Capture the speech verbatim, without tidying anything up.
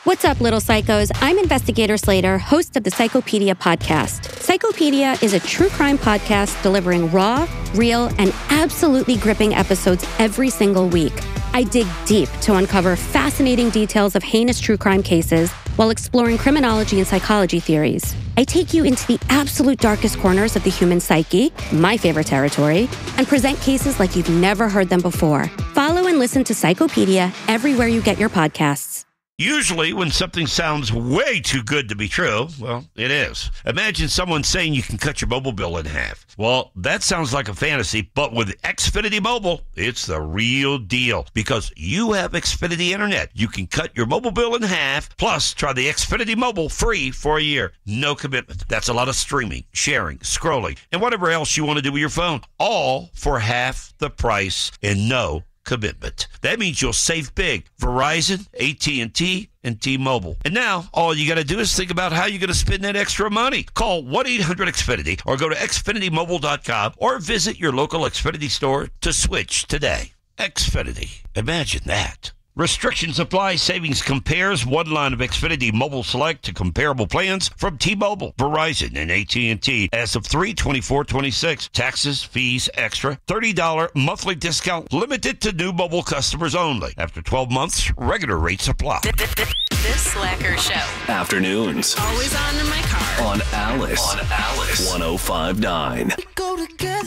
What's up, little psychos? I'm Investigator Slater, host of the Psychopedia podcast. Psychopedia is a true crime podcast delivering raw, real, and absolutely gripping episodes every single week. I dig deep to uncover fascinating details of heinous true crime cases while exploring criminology and psychology theories. I take you into the absolute darkest corners of the human psyche, my favorite territory, and present cases like you've never heard them before. Follow and listen to Psychopedia everywhere you get your podcasts. Usually, when something sounds way too good to be true, well, it is. Imagine someone saying you can cut your mobile bill in half. Well, that sounds like a fantasy, but with Xfinity Mobile, it's the real deal. Because you have Xfinity Internet. You can cut your mobile bill in half, plus try the Xfinity Mobile free for a year. No commitment. That's a lot of streaming, sharing, scrolling, and whatever else you want to do with your phone. All for half the price and no commitment. That means you'll save big. Verizon, A T and T, and T-Mobile. And now, all you got to do is think about how you're going to spend that extra money. Call one eight hundred X Finity or go to Xfinity Mobile dot com or visit your local Xfinity store to switch today. Xfinity. Imagine that. Restrictions apply. Savings compares one line of Xfinity Mobile Select to comparable plans from T-Mobile, Verizon, and A T and T as of three twenty-four twenty-six. Taxes, fees, extra. thirty dollars monthly discount limited to new mobile customers only. After twelve months, regular rates apply. This Slacker Show. Afternoons. Always on in my car. On Alice. On Alice. one oh five point nine. Go together.